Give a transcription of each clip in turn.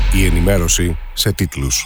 Η ενημέρωση σε τίτλους.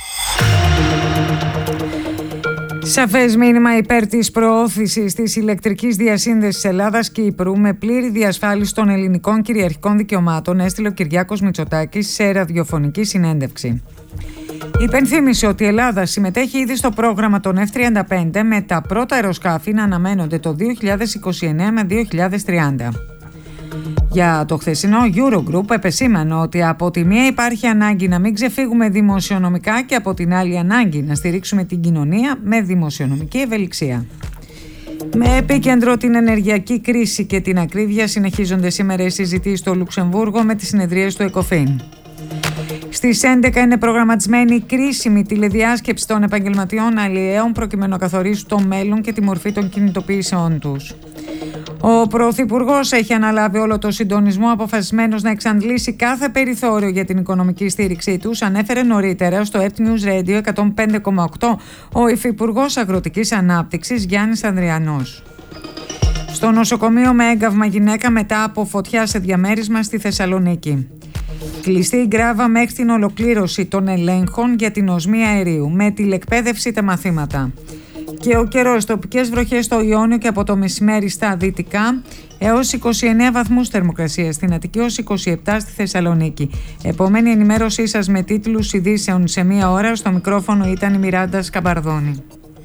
Σαφές μήνυμα υπέρ της προώθησης της ηλεκτρικής διασύνδεσης Ελλάδας και Κύπρου με πλήρη διασφάλιση των ελληνικών κυριαρχικών δικαιωμάτων έστειλε ο Κυριάκος Μητσοτάκης σε ραδιοφωνική συνέντευξη. Υπενθύμησε ότι η Ελλάδα συμμετέχει ήδη στο πρόγραμμα των F-35 με τα πρώτα αεροσκάφη να αναμένονται το 2029 με 2030. Για το χθεσινό Eurogroup επεσήμανε ότι από τη μία υπάρχει ανάγκη να μην ξεφύγουμε δημοσιονομικά και από την άλλη ανάγκη να στηρίξουμε την κοινωνία με δημοσιονομική ευελιξία. Με επίκεντρο την ενεργειακή κρίση και την ακρίβεια συνεχίζονται σήμερα οι συζητήσεις στο Λουξεμβούργο με τις συνεδρίες του ΕΚΟΦΗΝ. Στις 11 είναι προγραμματισμένη κρίσιμη τηλεδιάσκεψη των επαγγελματιών αλλιέων προκειμένου να καθορίσουν το μέλλον και τη μορφή των κινητοποιήσεων τους. Ο Πρωθυπουργός έχει αναλάβει όλο το συντονισμό, αποφασισμένος να εξαντλήσει κάθε περιθώριο για την οικονομική στήριξή τους, ανέφερε νωρίτερα στο Earth News Radio 105,8 ο Υφυπουργός Αγροτικής Ανάπτυξης Γιάννης Ανδριανός. Στο νοσοκομείο με έγκαυμα γυναίκα μετά από φωτιά σε διαμέρισμα στη Θεσσαλονίκη. Κλειστή η γκράβα μέχρι την ολοκλήρωση των ελέγχων για την οσμία αερίου, με τηλεκπαίδευση τα μαθήματα. Και ο καιρός, τοπικές βροχές στο Ιόνιο και από το μεσημέρι στα δυτικά, έως 29 βαθμούς θερμοκρασία στην Αττική, έως 27 στη Θεσσαλονίκη. Επόμενη ενημέρωσή σας με τίτλους ειδήσεων σε μία ώρα. Στο μικρόφωνο ήταν η Μιράντα Σκαμπαρδόνη.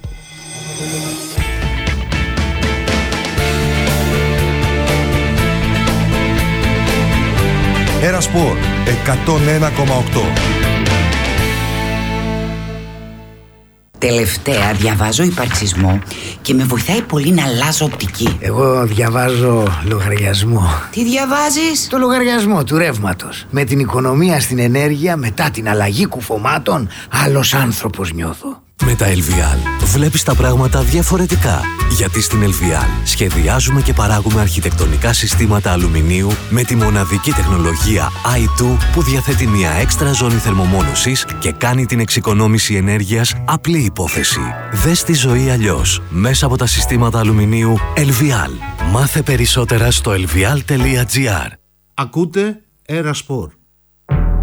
Ένα Σπορ 101,8. Τελευταία διαβάζω υπαρξισμό και με βοηθάει πολύ να αλλάζω οπτική. Εγώ διαβάζω λογαριασμό. Τι διαβάζεις? Το λογαριασμό του ρεύματος. Με την οικονομία στην ενέργεια, μετά την αλλαγή κουφωμάτων, άλλος άνθρωπος νιώθω. Με τα LVL βλέπεις τα πράγματα διαφορετικά. Γιατί στην LVL σχεδιάζουμε και παράγουμε αρχιτεκτονικά συστήματα αλουμινίου με τη μοναδική τεχνολογία i2 που διαθέτει μια έξτρα ζώνη θερμομόνωσης και κάνει την εξοικονόμηση ενέργειας απλή υπόθεση. Δες τη ζωή αλλιώς μέσα από τα συστήματα αλουμινίου LVL. Μάθε περισσότερα στο lvl.gr. Ακούτε Ένα Σπορ.